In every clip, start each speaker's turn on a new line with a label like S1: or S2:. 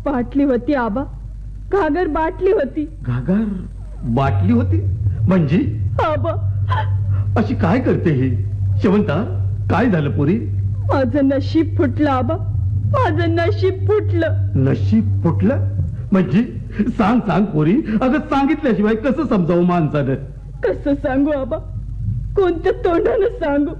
S1: बाटली होती आबा, घागर बाटली होती.
S2: घागर बाटली होती म्हणजे?
S1: आबा
S2: अशी काय करते ही शेवंता? काय झालं पोरी?
S1: माझं नशीब फुटलं आबा, माझं नशीब फुटलं.
S2: नशीब फुटलं म्हणजे? सांग सांग पोरी. अगं सांगितल्याशिवाय कसं समजावं माणसानं?
S1: कसं सांगू आबा, कोणत्या तोंडानं सांगू?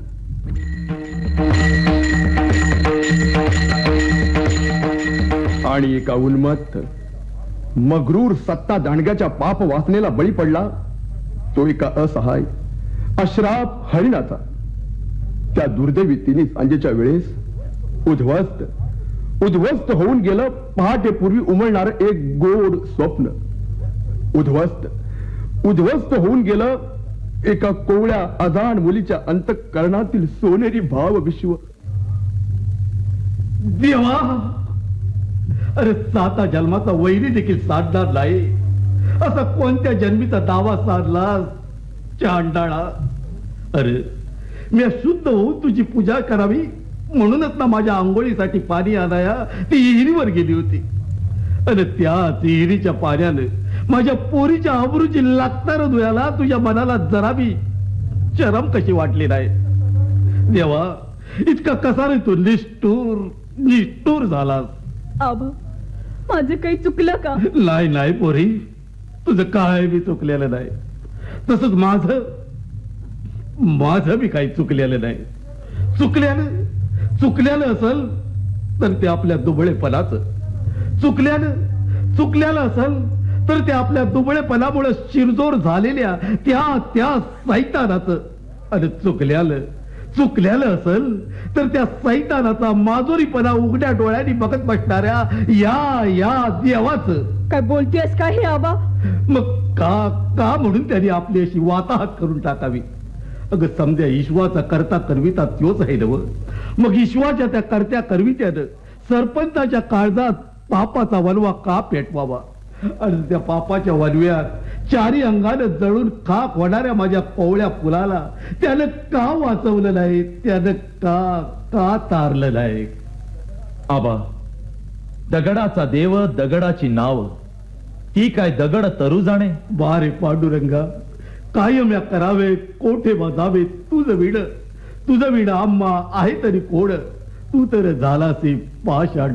S3: आणि एका उन्मत्त मगरूर सत्ता दांडग्याच्या पाप वासनेला बळी पडला तो एका असहाय अश्राप हरिणाचा. त्या दुर्दैवी तिन्ही सांजेच्या वेळेस उद्ध्वस्त होऊन गेलं पहाटेपूर्वी उमलणार एक गोड स्वप्न. उद्ध्वस्त होऊन गेलं एका कोवळ्या अजाण मुलीच्या अंतःकरणातील सोनेरी भाव विश्व.
S2: देवा, अरे 7 जन्माचा वैरी देखील साधणार नाही असा कोणत्या जन्मीचा दावा साधला चांडाळा? अरे मी शुद्ध होऊन तुझी पूजा करावी म्हणूनच ना माझ्या आंघोळीसाठी पाणी आणाया ती विहिरीवर गेली होती. आणि त्याच विहिरीच्या पाण्याने माझ्या पोरीच्या आबरूची लागणार धुयाला तुझ्या मनाला जरा बी शरम कशी वाटली नाही? देवा, इतका कसा रे तू निष्ठूर झालास?
S1: आबा माझं काही चुकलं का?
S2: नाही नाही पोरी, तुझं काय बी चुकलेलं नाही. तसंच माझं बी काही चुकलेलं नाही. चुकल्यानं असल तर ते आपल्या दुबळेपणाचं, चुकल्यानं असल तर ते आपल्या दुबळेपणामुळे शिरजोर झालेल्या त्या सैतानाचं. आणि चुकल्यानं असल तर त्या सैतानाचा माजुरीपणा उघड्या डोळ्यांनी बघत बसणाऱ्या या देवाचं.
S1: काय बोलतेस का हे आबा?
S2: मग का म्हणून त्यांनी आपली अशी वाताहत करून टाकावी? अगं समजा ईश्वाचा करता करविता त्योच आहे नव. मग ईश्वाच्या त्या करत्या करवित्यानं सरपंचाच्या काळजात पापाचा वनवा का पेटवावा? आणि त्या पापाच्या वनव्यात 4 अंगानं जळून खाक होणाऱ्या माझ्या कोवळ्या फुलाला त्यानं का वाचवलं नाही? त्यानं का तारलं नाही?
S4: आबा, दगडाचा देव दगडाची नाव, ती काय दगड तरू जाणे?
S2: बारे पांडुरंगा, कायम या करावे कोठे बजावे तुझं विण आम्हा आहे तरी कोड. तू तर झालासी पाषाढ.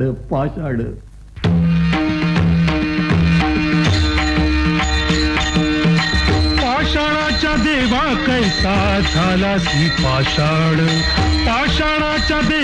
S5: पाषाणाच्या देवा कैसा झालासी पाषाण, पाषाणाच्या देवा